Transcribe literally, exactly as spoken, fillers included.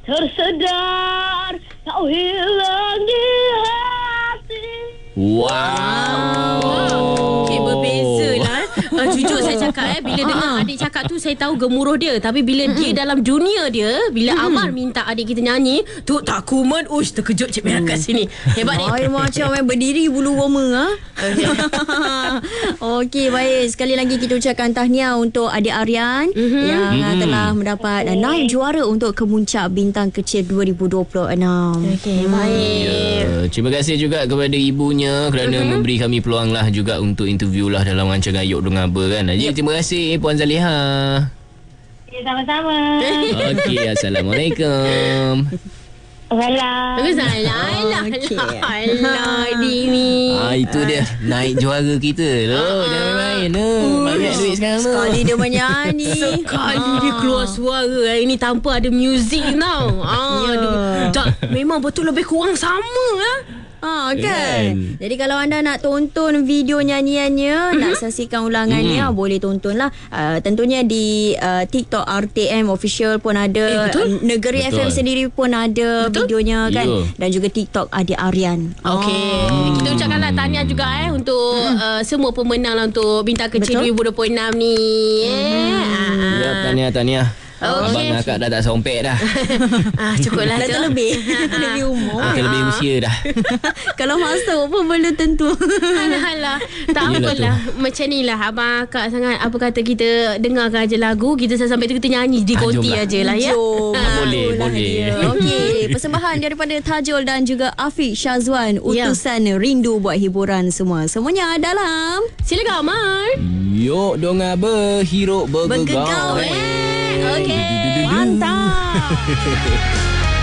tersedar, tak hilang di hati. Wow. Okay, berbeza lah. Uh, jujur saya cakap eh, bila dengar adik cakap tu saya tahu gemuruh dia. Tapi bila mm-hmm. dia dalam dunia dia, bila mm-hmm. Amar minta adik kita nyanyi, tu tak kuman, ush, terkejut Cik Merah kat sini. Hebat ni. Ay, macam eh, berdiri bulu roma ha. Okey, baik. Sekali lagi kita ucapkan tahniah untuk adik Aryan mm-hmm. yang mm-hmm. telah mendapat uh, naib juara untuk Kemuncak Bintang Kecil dua ribu dua puluh enam. Okey, baik. Ya, terima kasih juga kepada ibunya kerana uh-huh. memberi kami peluang lah juga untuk interview lah dalam rancangan Ayuk Dong Aba kan. Jadi yep. terima kasih Puan Zaliha. Ya, sama-sama. Okey, Assalamualaikum. Salam. Salah. Alah, Dini. Ah, itu dia naik juara kita. Loh, jangan main. Loh, banyak duit sekarang tu. Sekali dia menyanyi. Sekali dia keluar suara. Ini tanpa ada muzik tau. Ah, yeah. Tak, memang betul lebih kurang sama lah. Ah, kan? kan? Jadi kalau anda nak tonton video nyanyiannya, mm-hmm. nak saksikan ulangannya, mm. boleh tontonlah. Uh, tentunya di uh, TikTok R T M Official pun ada. Eh, Negeri betul. F M sendiri pun ada betul? videonya kan. Yo. Dan juga TikTok Adik Aryan. Okey. Oh. Kita ucapkanlah tahniah juga eh untuk mm. uh, semua pemenang lah untuk Bintang Kecil betul? dua ribu dua puluh enam ni. Mm. Ya, tahniah, tahniah. Okay. Abang akak dah tak sompek dah. ah, Cukuplah dah terlebih. Lebih umur. ah, Terlebih usia dah. Kalau masuk pun belum tentu. Alah-alah. Tak apalah. Macam ni lah abang akak sangat. Apa kata kita dengarkan aja lagu, kita sampai tu kita nyanyi di konti ah, aja lah ya. Jom. Boleh, boleh. Okey, persembahan daripada Tajul dan juga Afiq Syazwan, utusan ya. Rindu buat hiburan semua. Semuanya dalam Silakan Amar. Yuk Dong Aba, hirup bergegar. Bergegar. Okey, mantap.